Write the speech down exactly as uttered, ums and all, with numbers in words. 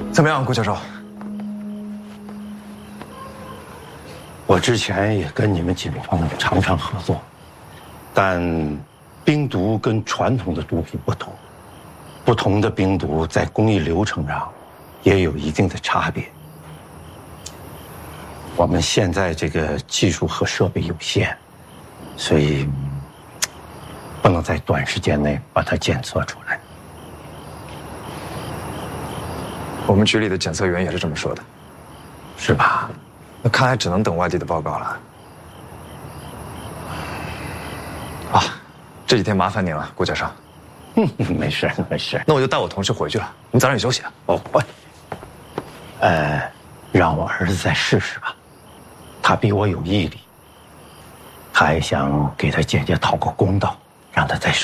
怎么样，顾教授？ 我之前也跟你们警方常常合作，但冰毒跟传统的毒品不同，不同的冰毒在工艺流程上也有一定的差别。我们现在这个技术和设备有限，所以不能在短时间内把它检测出来。 我们局里的检测员也是这么说的， 是吧？ 那看来只能等外地的报告了。啊，这几天麻烦您了，顾教授。 嗯，没事没事。 那我就带我同事回去了，您早点休息啊。 哦，喂，呃，让我儿子再试试吧，他比我有毅力，他还想给他姐姐讨个公道，让他再试。